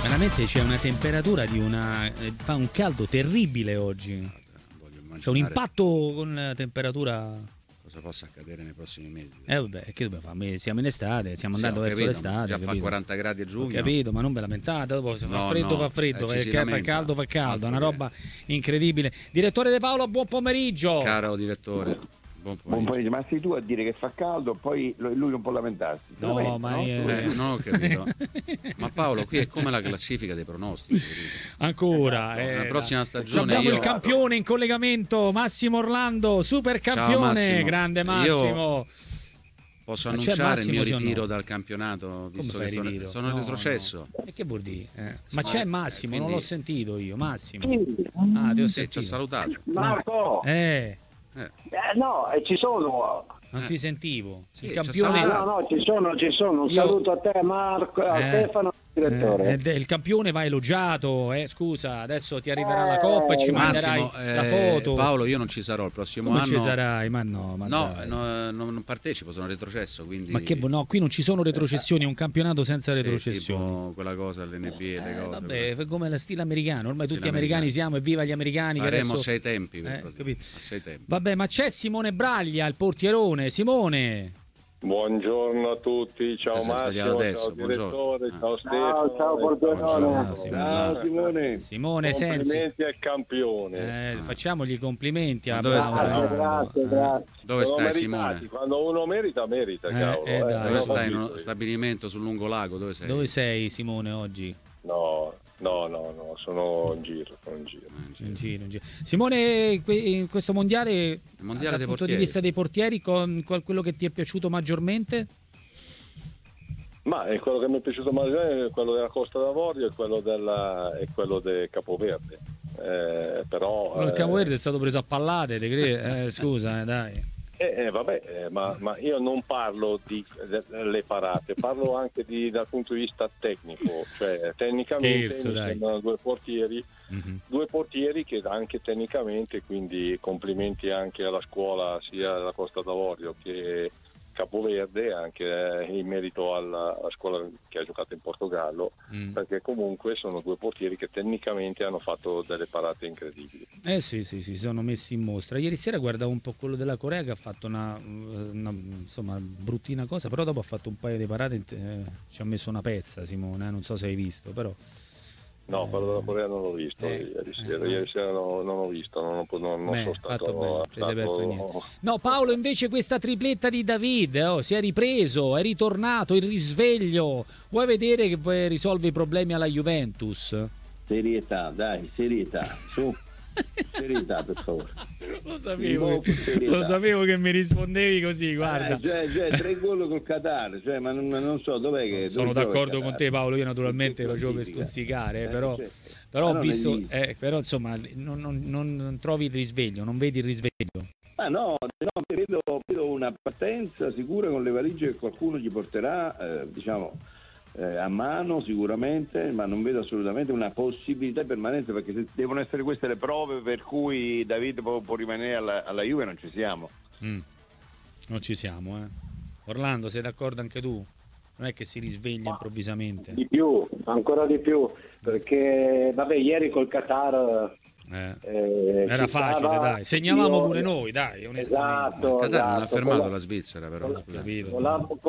Veramente c'è una temperatura di una... fa un caldo terribile oggi. C'è un impatto con la temperatura... Cosa possa accadere nei prossimi mesi? Vabbè, che dobbiamo fare? Siamo in estate, stiamo andando verso l'estate. Già fa 40 gradi a giugno. Ho capito, ma non ve lamentate, dopo se fa freddo, fa freddo, fa caldo, fa caldo, è una roba incredibile. Direttore De Paolo, buon pomeriggio. Caro direttore, buon pomeriggio. Ma sei tu a dire che fa caldo, poi lui non può lamentarsi. No, ma non ho capito. Ma Paolo, qui è come la classifica dei pronostici. Ancora. La prossima stagione abbiamo il campione in collegamento, Massimo Orlando, super campione. Ciao, Massimo. Grande Massimo. Posso annunciare il mio ritiro dal campionato, visto che sono retrocesso. E che vuol dire? Ma c'è Massimo, quindi... non l'ho sentito io. Massimo. Sì. Ah, ti ho sentito. Ci ho salutato. Marco. No, ci sono. Non ti sentivo. Sì, il campione. No, ci sono. Un saluto a te, Marco, a Stefano, direttore. Il campione va elogiato. Scusa, adesso ti arriverà la coppa e ci manderai la foto. Paolo, io non ci sarò il prossimo anno. Non ci sarai, ma no. Non partecipo, sono retrocesso. Quindi... Ma che no, qui non ci sono retrocessioni, è un campionato senza retrocessioni. Tipo quella cosa all'NBA, le cose. Vabbè, come lo stile americano. Ormai tutti americani siamo, evviva gli americani. Faremo adesso... 6 tempi. A 6 tempi. Vabbè, ma c'è Simone Braglia, il portierone. Simone. Buongiorno a tutti, ciao Massimo, ciao direttore, ciao Stefano. Ciao portierone. Ciao Simone. Simone, complimenti al campione. Facciamogli i complimenti a Dove stai? Grazie. Dove stai, Simone? Quando uno merita, cavolo. Dove stai? In uno stabilimento sul lungolago? Dove sei? Dove sei, Simone, oggi? No, sono in giro. In giro. Simone, in questo mondiale dal punto di vista dei portieri, con quello che ti è piaciuto maggiormente? Ma è quello che mi è piaciuto maggiormente è quello della Costa d'Avorio e quello del Capoverde. Però il Capoverde è stato preso a pallate, scusa, dai. Ma io non parlo delle parate, parlo anche dal punto di vista tecnico, cioè tecnicamente mi sembrano due portieri che anche tecnicamente, quindi complimenti anche alla scuola sia della Costa d'Avorio che Capoverde, anche in merito alla scuola che ha giocato in Portogallo, perché comunque sono due portieri che tecnicamente hanno fatto delle parate incredibili. Sì, si sono messi in mostra. Ieri sera guardavo un po' quello della Corea che ha fatto una insomma bruttina cosa, però dopo ha fatto un paio di parate, ci ha messo una pezza Simone, non so se hai visto, però no, quello della Corea non l'ho visto ieri sera non ho visto, non sono stato No, Paolo, invece questa tripletta di David si è ripreso, è ritornato, il risveglio. Vuoi vedere che poi risolve i problemi alla Juventus? Serietà, su. Serietà, per favore. Lo sapevo che mi rispondevi così, guarda. 3 gol col Qatar, ma non so dov'è che... Sono d'accordo con te, Paolo, io naturalmente lo gioco per stuzzicare, però ho visto, però insomma non trovi il risveglio, non vedi il risveglio. Ma no, vedo una partenza sicura con le valigie che qualcuno gli porterà, a mano sicuramente, ma non vedo assolutamente una possibilità permanente, perché se devono essere queste le prove per cui David può rimanere alla Juve, non ci siamo. Non ci siamo, Orlando, sei d'accordo anche tu? Non è che si risveglia improvvisamente. Ancora di più, perché ieri col Qatar era facile, dai, segnavamo pure noi, dai, onestamente. Il Qatar non ha fermato la Svizzera, però con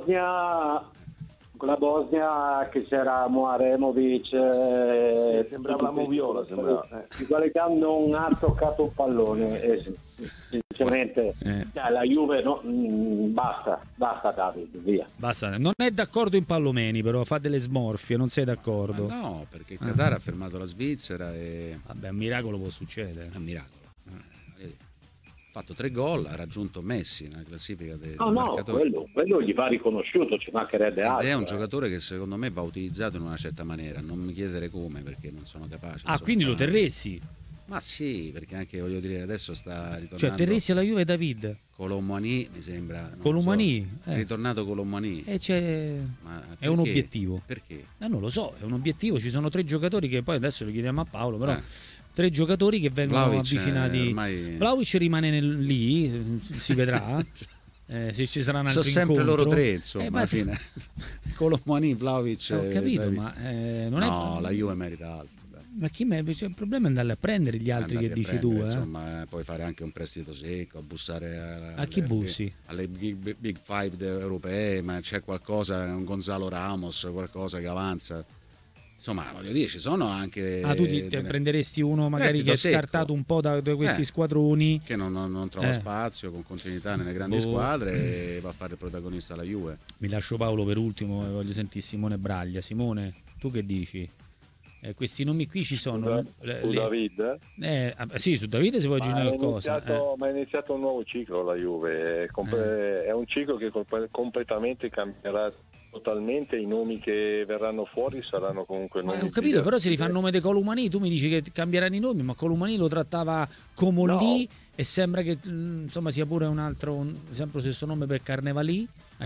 la Bosnia che c'era Muaremovic, sembravamo viola, in qualità non ha toccato un pallone, sinceramente la Juve basta David, via. Basta. Non è d'accordo in Pallomeni, però fa delle smorfie, non sei d'accordo? No, perché il Qatar ha fermato la Svizzera e... Vabbè, un miracolo può succedere. Un miracolo. Ha fatto 3 gol, ha raggiunto Messi nella classifica dei quello gli va riconosciuto, ci mancherebbe altro. Ed è un giocatore che secondo me va utilizzato in una certa maniera, non mi chiedere come, perché non sono capace. Quindi lo terresti? Ma sì, perché anche voglio dire adesso sta ritornando. Cioè terresti alla Juve David? Colomani mi sembra. Colomani? È ritornato Colomani. È un obiettivo. Perché? Non lo so, è un obiettivo. Ci sono 3 giocatori che poi adesso lo chiediamo a Paolo, però 3 giocatori che vengono avvicinati. Ormai... Vlahovic rimane lì, si vedrà. se ci sarà un altro sono sempre incontro. loro tre, insomma, alla fine. Colomani, Vlahovic. Ho capito, ma la Juve merita altro. Ma il problema è andare a prendere gli altri che dici tu. Insomma, puoi fare anche un prestito secco, bussare a chi bussi? Alle big five europee, ma c'è qualcosa, un Gonzalo Ramos, qualcosa che avanza. Insomma, voglio dire, ci sono anche. Tu prenderesti uno magari che è scartato un po' da questi squadroni. Che non trova spazio con continuità nelle grandi squadre e va a fare il protagonista alla Juve. Mi lascio Paolo per ultimo e voglio sentire Simone Braglia. Simone, tu che dici? Questi nomi qui ci sono. Su David? Sì, su David si può aggiungere qualcosa. Ma è iniziato un nuovo ciclo la Juve. È un ciclo che completamente cambierà totalmente. I nomi che verranno fuori saranno comunque nomi. Ho capito, però se li fa il nome di Colomani, tu mi dici che cambieranno i nomi, ma Colomani lo trattava come lì e sembra che insomma sia pure un altro, sempre lo stesso nome per Carnevali.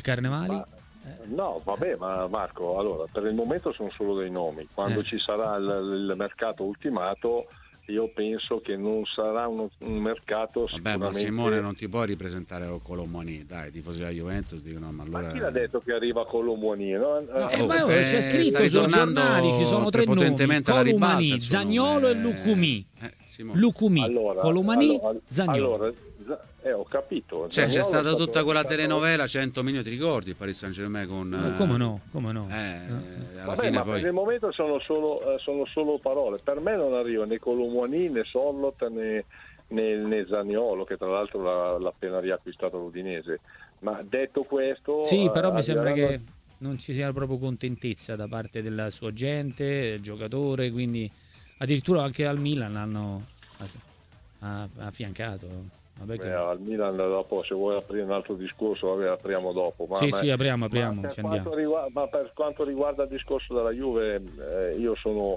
No, vabbè, ma Marco, allora per il momento sono solo dei nomi. Quando ci sarà il mercato ultimato, io penso che non sarà un mercato sicuramente. Ma Simone, non ti puoi ripresentare con Colomani, dai, i tifosi della Juventus dicono ma allora. Ma chi l'ha detto che arriva Colomani? C'è scritto sui giornali, ci sono tre nomi: Colomani, Zaniolo e Lucumi. Lucumi, Colomani, Zaniolo. Ho capito. C'è stata tutta quella telenovela 100 milioni, ti ricordi il Paris Saint-Germain con come no? Alla fine ma poi per il momento sono solo parole. Per me non arriva né Colomani né Sollot né Zaniolo, che tra l'altro l'ha appena riacquistato l'Udinese. Ma detto questo, sì, però mi sembra che non ci sia proprio contentezza da parte della sua gente, del giocatore, quindi addirittura anche al Milan l'hanno affiancato. Al Milan dopo, se vuoi aprire un altro discorso, apriamo dopo. Apriamo. Ma per quanto riguarda il discorso della Juve, io sono,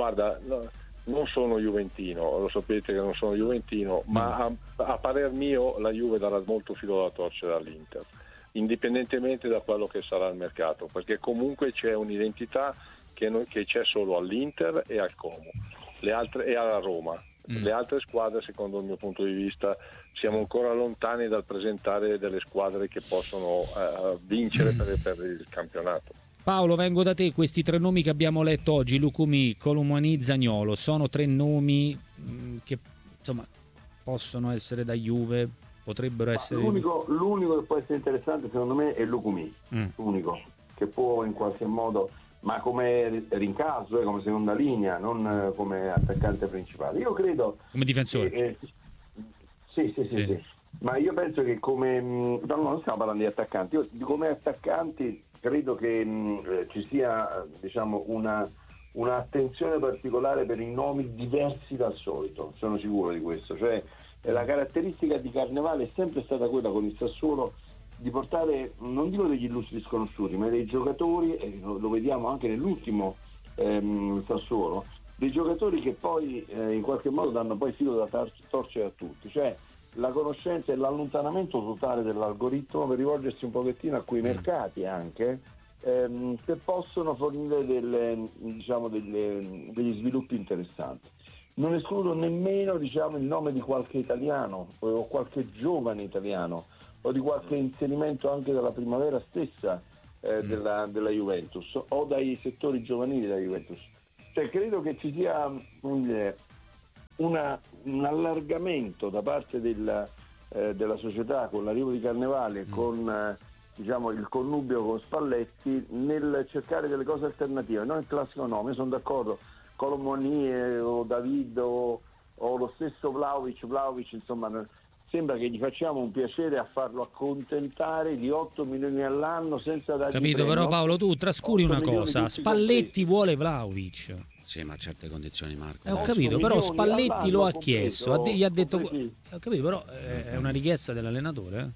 non sono juventino, lo sapete che non sono juventino, ma a parer mio la Juve darà molto filo da torcere all'Inter, indipendentemente da quello che sarà il mercato, perché comunque c'è un'identità che c'è solo all'Inter e al Como, e alla Roma. Le altre squadre, secondo il mio punto di vista, siamo ancora lontani dal presentare delle squadre che possono vincere per il campionato. Paolo, vengo da te. Questi tre nomi che abbiamo letto oggi, Lucumi, Colomani, Zaniolo, sono tre nomi che insomma possono essere da Juve, potrebbero essere. L'unico che può essere interessante secondo me è Lucumi, l'unico che può in qualche modo, ma come rincalzo, come seconda linea, non come attaccante principale. Io credo come difensore. Sì. Ma io penso che come non stiamo parlando di attaccanti, io come attaccanti credo che ci sia un'attenzione particolare per i nomi diversi dal solito, sono sicuro di questo. Cioè la caratteristica di Carnevale è sempre stata quella con il Sassuolo di portare, non dico degli illustri sconosciuti, ma dei giocatori, e lo vediamo anche nell'ultimo Sassuolo, dei giocatori che poi in qualche modo danno poi filo da torcere a tutti, cioè la conoscenza e l'allontanamento totale dell'algoritmo per rivolgersi un pochettino a quei mercati anche che possono fornire degli sviluppi interessanti. Non escludo nemmeno il nome di qualche italiano o qualche giovane italiano o di qualche inserimento anche dalla primavera stessa della Juventus o dai settori giovanili della Juventus. Cioè credo che ci sia un allargamento da parte della società con l'arrivo di Carnevale, con il connubio con Spalletti, nel cercare delle cose alternative, non il classico nome. Sono d'accordo, Colomani o David o lo stesso Vlahovic, insomma sembra che gli facciamo un piacere a farlo accontentare di 8 milioni all'anno senza dargli capito, però Paolo tu trascuri una cosa, Spalletti vuole Vlahovic. Sì, ma a certe condizioni, Marco. Ho capito, però Spalletti lo ha chiesto, gli ha detto. Ho capito, però è una richiesta dell'allenatore.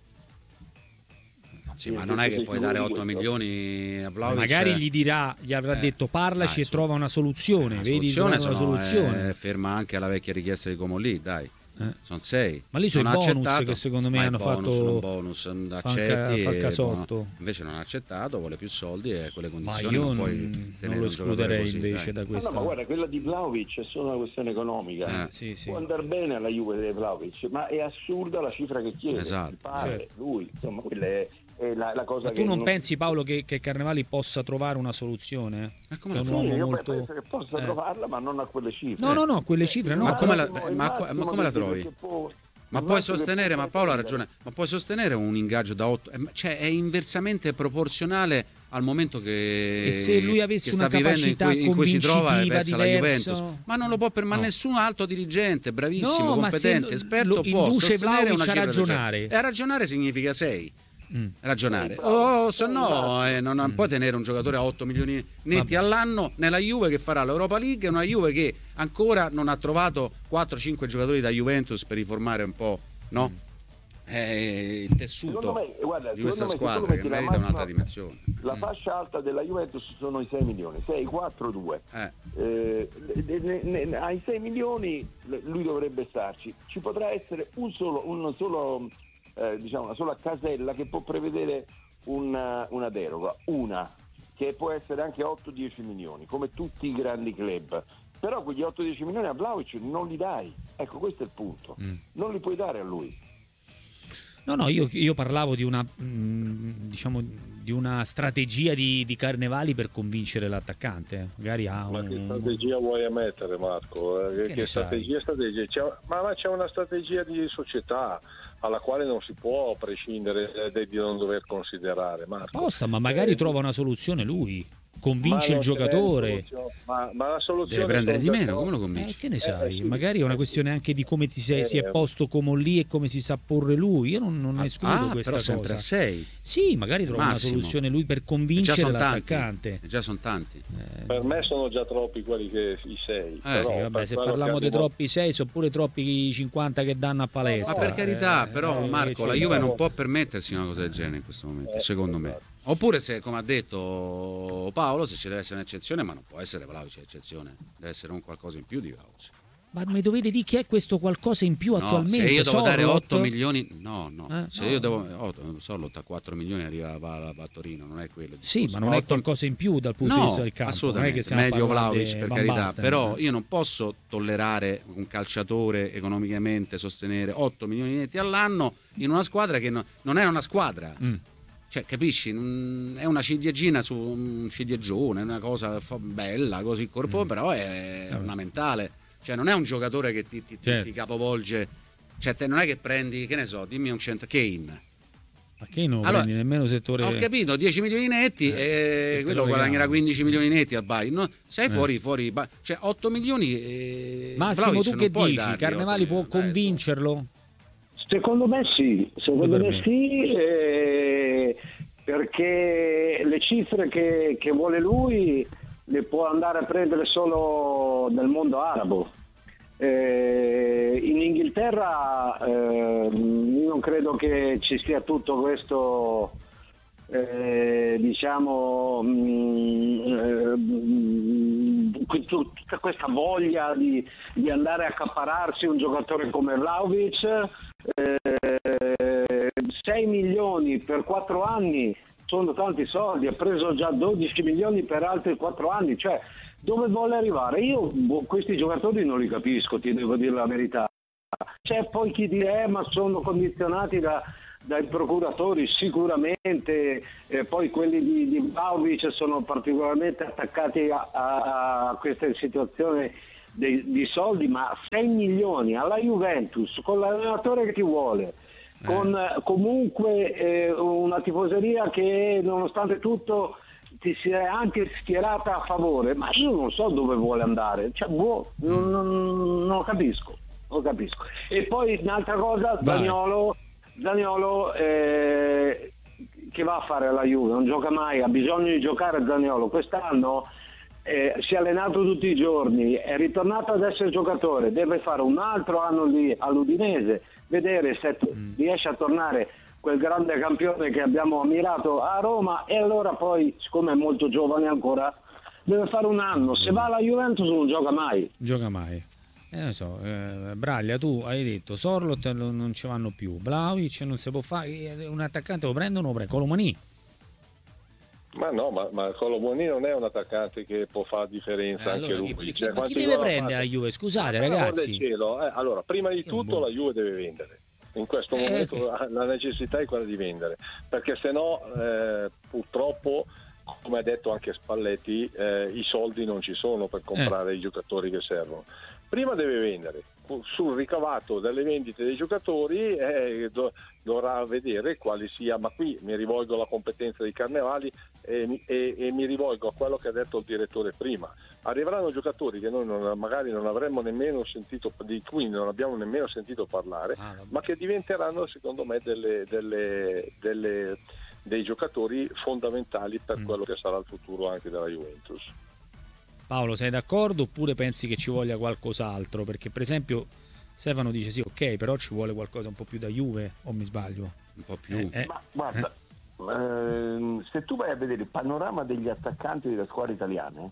Sì, ma non è che puoi dare 8 milioni a Vlahovic. Magari gli avrà detto parlaci, dai, e trova una soluzione. Una soluzione ferma anche alla vecchia richiesta di Comolli, dai. Sono 6. Ma lì sono i bonus accettato, che secondo me hanno fatto un bonus, accetti fa il casotto. invece non ha accettato, vuole più soldi e quelle condizioni ma io non puoi tenere non lo un giocatore escluderei così, invece da questa. ma guarda, quella di Vlahovic è solo una questione economica. Sì. Può andare bene alla Juve di Vlahovic, ma è assurda la cifra che chiede. Esatto. Il padre, lui, insomma, quella è la cosa. Ma tu non pensi, Paolo, che Carnevali possa trovare una soluzione? Ma Sì, io penso che possa trovarla, ma non a quelle cifre. No, a quelle cifre no. Ma come la trovi? Ma puoi sostenere, ma Paolo ha ragione, ma puoi sostenere un ingaggio da 8, cioè è inversamente proporzionale al momento che, e se lui avesse che una sta vivendo in cui si trova verso la Juventus, ma non lo può permettere nessun alto dirigente bravissimo, competente, esperto può sostenere una cifra ragionare. E a ragionare significa 6. Ragionare, se no non puoi tenere un giocatore a 8 milioni netti all'anno nella Juve che farà l'Europa League, una Juve che ancora non ha trovato 4-5 giocatori da Juventus per riformare un po', no? Il tessuto di questa squadra che merita un'altra dimensione. La fascia alta della Juventus sono i 6 milioni, 6, 4, 2. Ai 6 milioni lui dovrebbe starci. Ci potrà essere una sola casella che può prevedere una deroga, che può essere anche 8-10 milioni, come tutti i grandi club. Però quegli 8-10 milioni a Vlahovic non li dai. Ecco, questo è il punto. Non li puoi dare a lui. No, io parlavo di una di una strategia di Carnevali per convincere l'attaccante. Magari Ma che strategia vuoi mettere, Marco? Che strategia? Ma c'è una strategia di società alla quale non si può prescindere di non dover considerare, Marco. Ma magari trova una soluzione lui. Convince il giocatore, ma la soluzione deve prendere di meno, come lo convinci? Che ne sai? Magari è una questione anche di come si è posto come lì e come si sa porre lui. Io non escludo questa però cosa. Sempre a 6. Sì, magari trova una soluzione lui per convincere l'attaccante. Già sono tanti. Per me sono già troppi quelli che i 6. Se parliamo di troppi 6, sono pure troppi i 50 che danno a palestra. Ma per carità, però Marco, la Juve non può permettersi una cosa del genere in questo momento, secondo me. Oppure, se, come ha detto Paolo, se ci deve essere un'eccezione, ma non può essere Vlahovic l'eccezione, deve essere un qualcosa in più di Vlahovic. Ma mi dovete dire che è questo qualcosa in più attualmente? Se io devo dare 8 milioni, io devo, non so, l'84 milioni arriva a Torino, non è quello. Sì, ma non è qualcosa in più dal punto di vista del campo. Assolutamente, non è che meglio Vlahovic per carità, Basten, però io non posso tollerare un calciatore economicamente sostenere 8 milioni netti all'anno in una squadra che non è una squadra. Cioè, capisci? È una ciliegina su un ciliegione, è una cosa bella, così corpo, però è ornamentale. Cioè, non è un giocatore che ti capovolge. Cioè, non è che prendi, che ne so, dimmi un centro, Kane. Ma Kane non prendi nemmeno settore. Ho capito, 10 milioni netti e quello guadagnerà 15 milioni netti al Bayern. No? Sei fuori, cioè 8 milioni. Massimo, tu che dici? Carnevali può convincerlo? Secondo me sì, perché le cifre che vuole lui le può andare a prendere solo nel mondo arabo. In Inghilterra non credo che ci sia tutto questo, tutta questa voglia di andare a accapararsi un giocatore come Vlahovic. 6 milioni per 4 anni sono tanti soldi, ha preso già 12 milioni per altri 4 anni, cioè dove vuole arrivare? Io questi giocatori non li capisco, ti devo dire la verità. C'è poi chi dice ma sono condizionati dai procuratori, sicuramente, poi quelli di Vlahovic sono particolarmente attaccati a questa situazione di soldi, ma 6 milioni alla Juventus con l'allenatore che ti vuole, con comunque una tifoseria che nonostante tutto ti si è anche schierata a favore, ma io non so dove vuole andare, cioè, non lo capisco. E poi un'altra cosa, Zaniolo che va a fare alla Juve, non gioca mai, ha bisogno di giocare Zaniolo. Quest'anno si è allenato tutti i giorni, è ritornato ad essere giocatore, deve fare un altro anno lì all'Udinese, vedere se riesce a tornare quel grande campione che abbiamo ammirato a Roma, e allora poi, siccome è molto giovane ancora, deve fare un anno. Se va alla Juventus non gioca mai. Non so, Braglia, tu hai detto Sorloth non ci vanno più, Vlahovic non si può fare, un attaccante lo prendono, Colomani. Ma no, ma Colomani non è un attaccante che può fare differenza anche lui. Ma chi deve prendere la Juve? Scusate ragazzi. Allora, prima di tutto la Juve deve vendere. In questo momento la necessità è quella di vendere, perché se no purtroppo, come ha detto anche Spalletti, i soldi non ci sono per comprare i giocatori che servono. Prima deve vendere, sul ricavato delle vendite dei giocatori dovrà vedere quali sia, ma qui mi rivolgo alla competenza dei Carnevali e mi rivolgo a quello che ha detto il direttore prima. Arriveranno giocatori che noi magari non avremmo nemmeno sentito, di cui non abbiamo nemmeno sentito parlare, ma che diventeranno secondo me dei giocatori fondamentali per quello che sarà il futuro anche della Juventus. Paolo, sei d'accordo oppure pensi che ci voglia qualcos'altro? Perché per esempio Stefano dice sì, ok, però ci vuole qualcosa un po' più da Juve, o mi sbaglio? Un po' più. Ma guarda, se tu vai a vedere il panorama degli attaccanti delle squadre italiane,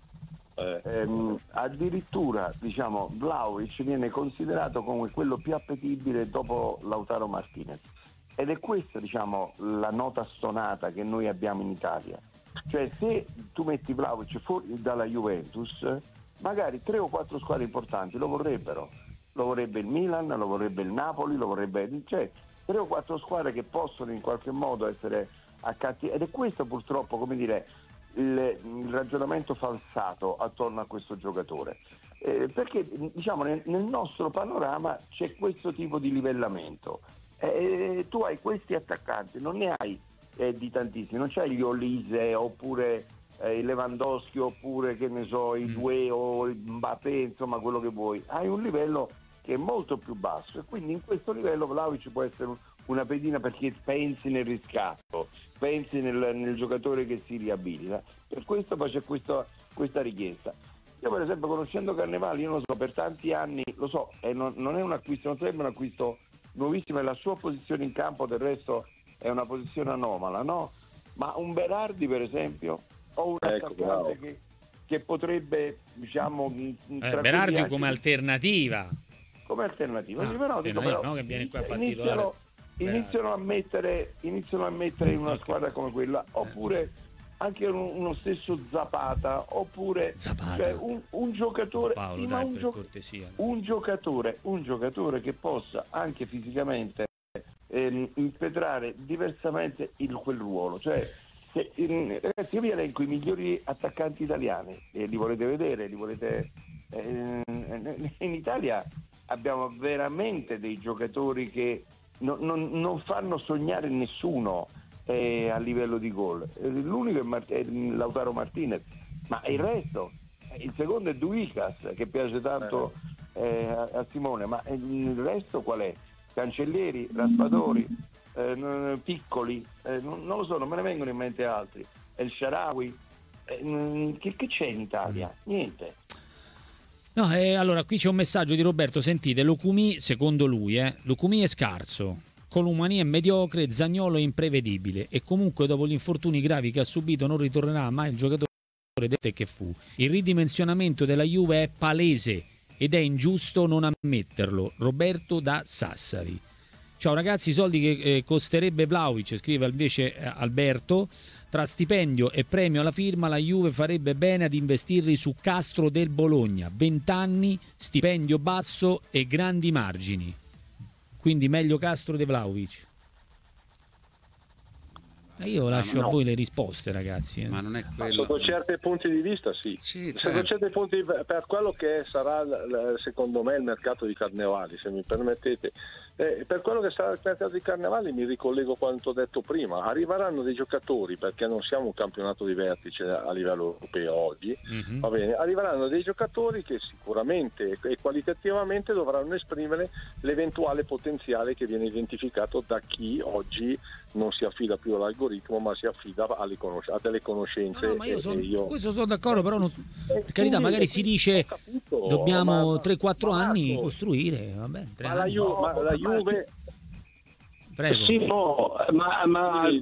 addirittura diciamo Vlahovic viene considerato come quello più appetibile dopo Lautaro Martinez, ed è questa diciamo la nota stonata che noi abbiamo in Italia. Cioè, se tu metti Vlahovic fuori dalla Juventus, magari 3 o 4 squadre importanti lo vorrebbero. Lo vorrebbe il Milan, lo vorrebbe il Napoli, lo vorrebbe, cioè 3 o 4 squadre che possono in qualche modo essere accatti, ed è questo purtroppo, come dire, il ragionamento falsato attorno a questo giocatore. Perché diciamo nel nostro panorama c'è questo tipo di livellamento. Tu hai questi attaccanti, non ne hai di tantissimi, non c'hai gli Olise oppure il Lewandowski oppure che ne so i due o il Mbappé, insomma quello che vuoi. Hai un livello che è molto più basso e quindi in questo livello Vlahovic può essere una pedina, perché pensi nel riscatto, pensi nel giocatore che si riabilita. Per questo poi c'è questa richiesta. Io per esempio, conoscendo Carnevali, io lo so, per tanti anni, lo so, non è un acquisto, non sarebbe un acquisto nuovissimo, e la sua posizione in campo del resto è una posizione anomala, no? Ma un Berardi per esempio, o un attaccante che potrebbe, diciamo, Berardi come alternativa. Come alternativa, però, no, che viene qua a iniziano a mettere in una squadra come quella, oppure anche uno stesso Zapata, oppure cioè un giocatore, Paolo, sì, dai, un giocatore che possa anche fisicamente impetrare diversamente quel ruolo. Cioè, ragazzi, io vi elenco i migliori attaccanti italiani e li volete vedere, in Italia abbiamo veramente dei giocatori che non fanno sognare nessuno a livello di gol. L'unico è Lautaro Martinez, ma il resto, il secondo è Duicas, che piace tanto a Simone, ma il resto qual è? Cancellieri, Raspadori, Piccoli, non lo so, non me ne vengono in mente altri. El Shaarawy, che c'è in Italia? Niente. No, allora qui c'è un messaggio di Roberto, sentite, Lukumi secondo lui, Lukumi è scarso, Colomani è mediocre, Zaniolo è imprevedibile e comunque dopo gli infortuni gravi che ha subito non ritornerà mai il giocatore detto che fu. Il ridimensionamento della Juve è palese ed è ingiusto non ammetterlo. Roberto da Sassari. Ciao ragazzi, i soldi che costerebbe Vlahovic, scrive invece Alberto, tra stipendio e premio alla firma la Juve farebbe bene ad investirli su Castro del Bologna, 20 anni, stipendio basso e grandi margini, quindi meglio Castro di Vlahovic. Io lascio a voi le risposte, ragazzi. Ma non è quello. Sotto certi punti di vista, sì. Sotto certi punti, per quello che sarà, secondo me, il mercato di Carnevali, se mi permettete. Per quello che sarà il mercato di Carnevali mi ricollego a quanto detto prima. Arriveranno dei giocatori, perché non siamo un campionato di vertice a livello europeo oggi, va bene? Arriveranno dei giocatori che sicuramente e qualitativamente dovranno esprimere l'eventuale potenziale che viene identificato da chi oggi non si affida più all'algoritmo, ma si affida a delle conoscenze. No, ma questo sono d'accordo, però per carità, magari si dice dobbiamo 3-4 anni costruire, vabbè, 3 anni. La Juve, prego. Sì, vai.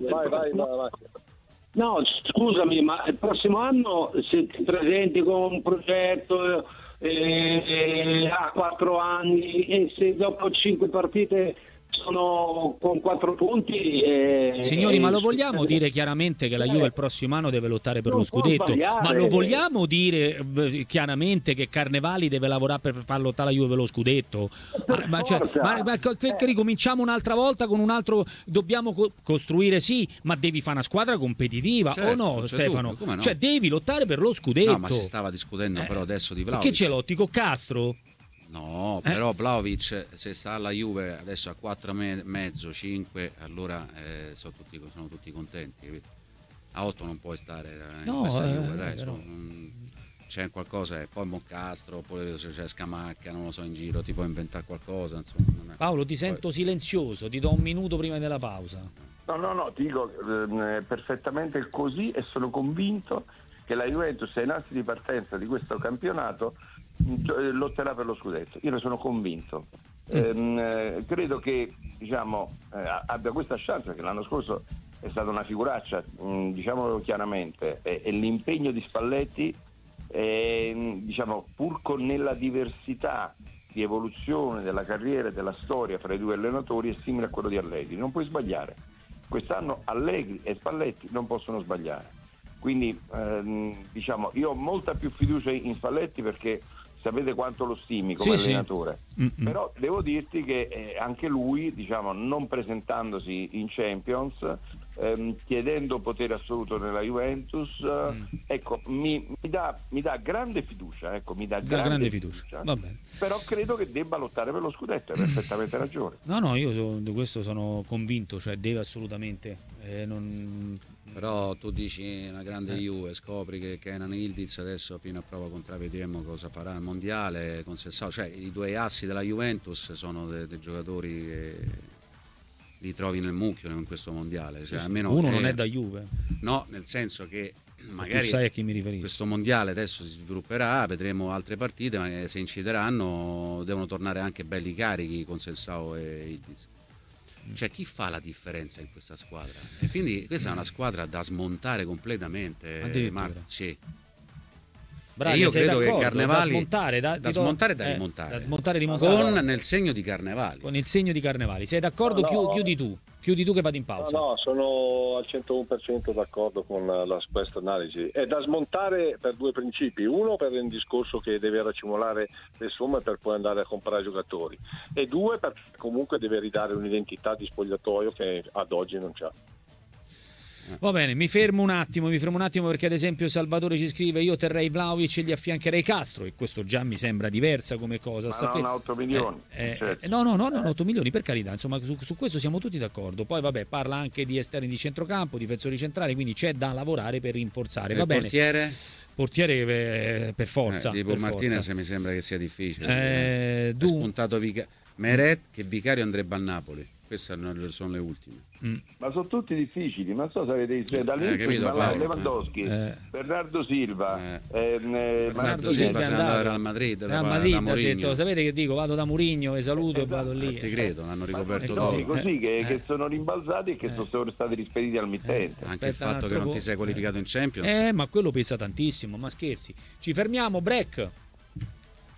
No, scusami, ma il prossimo anno se ti presenti con un progetto a 4 anni, e se dopo 5 partite sono con 4 punti. Signori, ma lo vogliamo dire chiaramente che la Juve il prossimo anno deve lottare per lo scudetto? Ma lo vogliamo dire chiaramente che Carnevali deve lavorare per far lottare la Juve per lo scudetto? Che ricominciamo un'altra volta con un altro, dobbiamo costruire, sì, ma devi fare una squadra competitiva, certo, o no, Stefano? No? Cioè devi lottare per lo scudetto. No, ma si stava discutendo però adesso di Vlahovic. Che ce lotti con Castro? No, però Vlahovic, se sta alla Juve adesso a 4,5, 5, allora sono tutti contenti, capito? A 8 non puoi stare in questa Juve, dai, c'è qualcosa, poi Moncastro, poi se c'è Scamacca, non lo so, in giro ti puoi inventare qualcosa, insomma, non è... Paolo, ti sento silenzioso, ti do un minuto prima della pausa. No, ti dico perfettamente così, e sono convinto che la Juventus è in assi di partenza di questo campionato, lotterà per lo scudetto. Io ne sono convinto. Credo che abbia questa chance, perché l'anno scorso è stata una figuraccia, diciamolo chiaramente, e l'impegno di Spalletti, pur nella diversità di evoluzione della carriera e della storia fra i due allenatori, è simile a quello di Allegri. Non puoi sbagliare. Quest'anno Allegri e Spalletti non possono sbagliare. Quindi io ho molta più fiducia in Spalletti, perché sapete quanto lo stimi come allenatore. Sì. Però devo dirti che anche lui, non presentandosi in Champions, chiedendo potere assoluto nella Juventus, ecco, mi dà grande fiducia, mi dà grande fiducia. Va bene. Però credo che debba lottare per lo scudetto, hai perfettamente ragione. No, io di questo sono convinto, cioè deve assolutamente Però tu dici una grande Juve, scopri che Kenan Yildiz adesso fino a prova contraria vedremo cosa farà al mondiale con Sessao, cioè i due assi della Juventus sono dei giocatori che li trovi nel mucchio in questo mondiale, cioè, almeno uno non è da Juve, no, nel senso che magari sai a chi mi riferisco. Questo mondiale adesso si svilupperà, vedremo altre partite, ma se incideranno devono tornare anche belli carichi con Sessao e Yildiz. Cioè, chi fa la differenza in questa squadra? E quindi questa è una squadra da smontare completamente. Sì. Bravi, e io credo che Carnevali da smontare e da rimontare con nel segno di Carnevali. Con il segno di Carnevali. Sei d'accordo? No. Chiudi tu che vado in pausa. No, sono al 101% d'accordo con questa analisi. È da smontare per due principi: uno, per il discorso che deve racimolare le somme per poi andare a comprare giocatori, e due, perché comunque deve ridare un'identità di spogliatoio che ad oggi non c'ha. Va bene, mi fermo un attimo perché ad esempio Salvatore ci scrive: io terrei Vlahovic e gli affiancherei Castro, e questo già mi sembra diversa come cosa. Ma non 8 milioni. Certo. No, 8 milioni per carità, insomma su questo siamo tutti d'accordo. Poi vabbè, parla anche di esterni di centrocampo, difensori centrali, quindi c'è da lavorare per rinforzare. Va bene. Portiere per forza. Tipo Martinez mi sembra che sia difficile. È spuntato Meret, che Vicario andrebbe a Napoli. Queste sono le ultime. Ma sono tutti difficili, non so se avete visto Lewandowski, Bernardo Silva, Bernardo Silva se ne andava al Real Madrid, ha detto: sapete che dico, vado da Mourinho e saluto e vado lì. Ti credo, l'hanno ricoperto così che sono rimbalzati e che sono stati rispediti al mittente. Anche il fatto che non ti sei qualificato in Champions, ma quello pesa tantissimo, ma scherzi. Ci fermiamo, break.